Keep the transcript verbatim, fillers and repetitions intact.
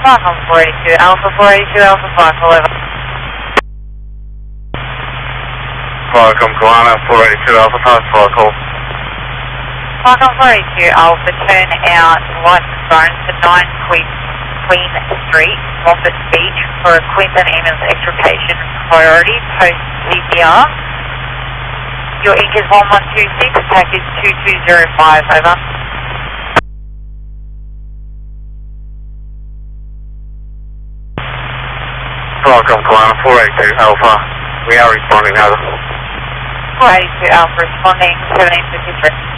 Falcon four eighty-two, Alpha four eighty-two, Alpha Falcon eleven. Falcon Kalana four eighty-two, Alpha Falcon. Falcon four eighty-two, Alpha, turn out light phone to nine Queen, Queen Street, Moffat Beach for a Queensland Ambulance extrication priority post C P R. Your ink is one one two six, package two two zero five, over. Falcon Kalana four eighty-two, Alpha. We are responding now. four eighty-two, Alpha, responding seventeen fifty-three.